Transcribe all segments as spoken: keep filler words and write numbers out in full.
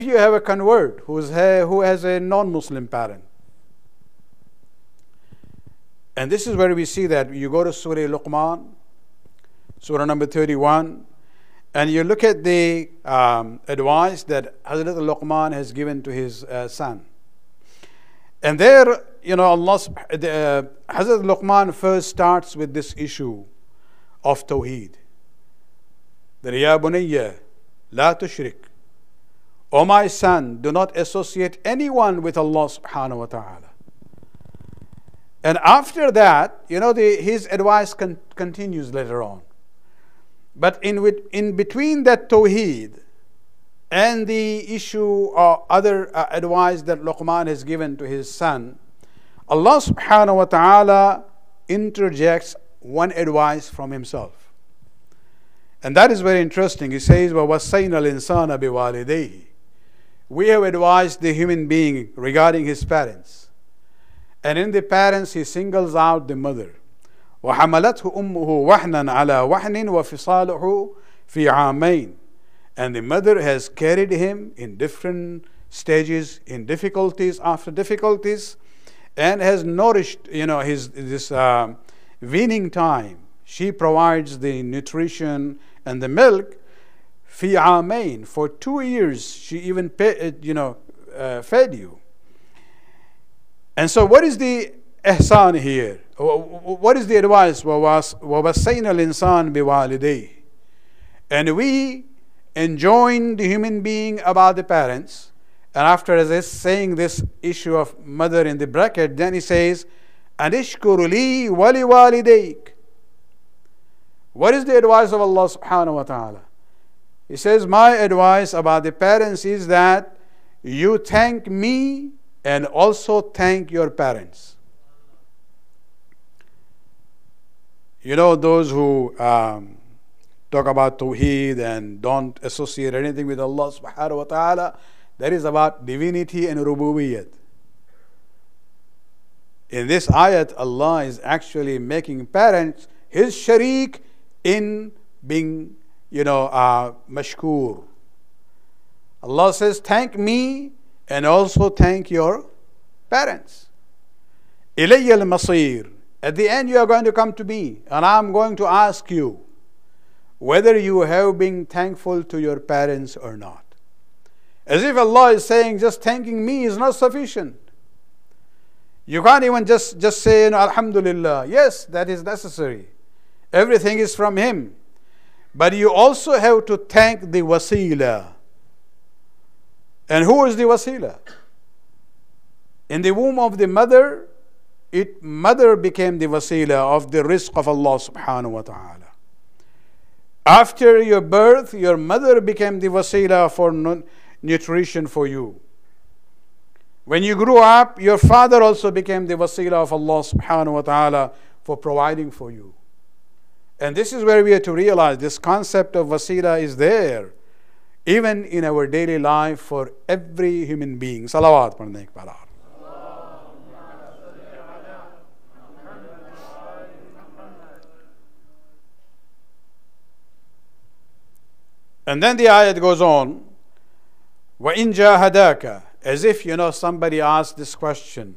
you have a convert who's ha- who has a non-Muslim parent. And this is where we see that you go to Surah Luqman, Surah number thirty-one, and you look at the um, advice that Hazrat Luqman has given to his uh, son. And there, you know, Allah, uh, Hazrat Luqman first starts with this issue of Tawheed. That, Ya bunayya, la tushrik. O my son, do not associate anyone with Allah subhanahu wa ta'ala. And after that, you know, the, his advice con- continues later on. But in, in between that Tawheed and the issue or other uh, advice that Luqman has given to his son, Allah subhanahu wa ta'ala interjects one advice from himself. And that is very interesting. He says, وَوَصَّيْنَا الْإِنسَانَ بِوَالِدَيْهِ. We have advised the human being regarding his parents. And in the parents, he singles out the mother. وَحَمَلَتْهُ أُمُّهُ وَحْنًا عَلَى وَحْنٍ وَفِصَالُهُ فِي عَامَيْنِ. And the mother has carried him in different stages, in difficulties after difficulties, and has nourished, you know, his this uh, weaning time. She provides the nutrition and the milk. في عامين, for two years she even pay, you know uh, fed you. And so what is the ihsan here? What is the advice? وَوَصَّيْنَا الْإِنسَانَ بِوَالِدَيْهِ. And we enjoin the human being about the parents. And after as is saying this issue of mother in the bracket, then he says, أَنِشْكُرُ لِي وَلِوَالِدَيْكَ. What is the advice of Allah subhanahu wa ta'ala? He says, my advice about the parents is that you thank me and also thank your parents. You know, those who um, talk about Tawheed and don't associate anything with Allah subhanahu wa ta'ala, that is about divinity and rububiyyat. In this ayat, Allah is actually making parents his sharik in being, you know, uh, mashkur. Allah says, thank me and also thank your parents. Ilayya al-masir. At the end, you are going to come to me, and I'm going to ask you whether you have been thankful to your parents or not. As if Allah is saying, just thanking me is not sufficient. You can't even just, just say, you know, Alhamdulillah. Yes, that is necessary. Everything is from Him. But you also have to thank the wasila. And who is the wasila? In the womb of the mother, it mother became the wasila of the rizq of Allah subhanahu wa ta'ala. After your birth, your mother became the wasila for nutrition for you. When you grew up, your father also became the wasila of Allah subhanahu wa ta'ala for providing for you. And this is where we have to realize this concept of wasila is there even in our daily life for every human being. Salawat padne ke baad. And then the ayat goes on, وَإِن جَاهَدَاكَ, as if, you know, somebody asked this question,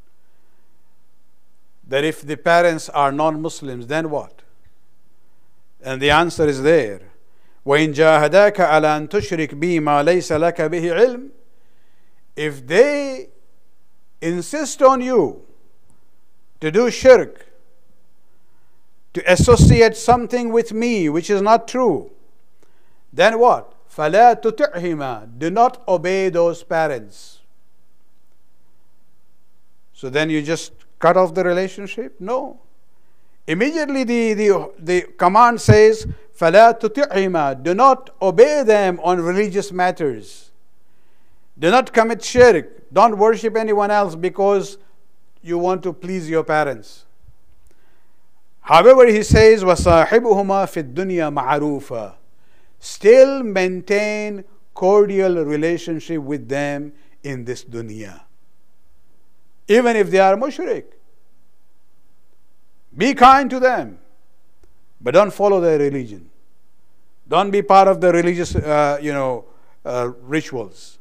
that if the parents are non-Muslims, then what? And the answer is there. وَإِن جَاهَدَاكَ عَلَى أَن تُشْرِكْ بِي مَا لَيْسَ لَكَ بِهِ عِلْمٍ. If they insist on you to do shirk, to associate something with me which is not true, then what? فَلَا تُطِعْهِمَا. Do not obey those parents. So then you just cut off the relationship? No. Immediately the, the, the command says, فَلَا تُطِعْهِمَا. Do not obey them on religious matters. Do not commit shirk. Don't worship anyone else because you want to please your parents. However, he says, وَصَاحِبُهُمَا فِي الدُّنْيَا مَعْرُوفًا. Still maintain cordial relationship with them in this dunya. Even if they are mushrik. Be kind to them. But don't follow their religion. Don't be part of the religious, uh, you know, uh, rituals.